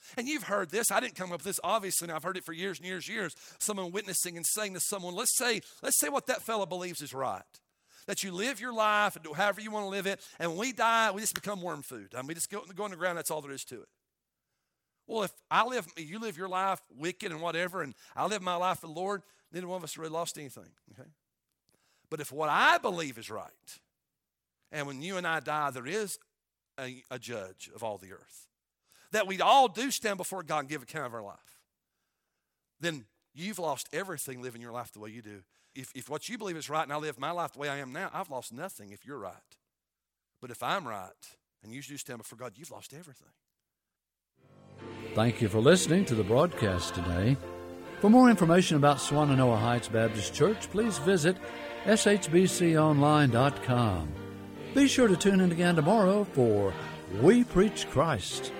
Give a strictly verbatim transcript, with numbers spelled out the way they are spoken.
And you've heard this. I didn't come up with this, obviously, and I've heard it for years and years and years. Someone witnessing and saying to someone, let's say, let's say what that fellow believes is right. That you live your life and do however you want to live it, and when we die, we just become worm food. I mean, we just go, go in the ground, that's all there is to it. Well, if I live, you live your life wicked and whatever, and I live my life for the Lord, neither one of us really lost anything, okay? But if what I believe is right, and when you and I die, there is a, a judge of all the earth, that we all do stand before God and give account of our life, then you've lost everything living your life the way you do. If, if what you believe is right and I live my life the way I am now, I've lost nothing if you're right. But if I'm right and you do stand before God, you've lost everything. Thank you for listening to the broadcast today. For more information about Swannanoa Heights Baptist Church, please visit s h b c online dot com. Be sure to tune in again tomorrow for We Preach Christ.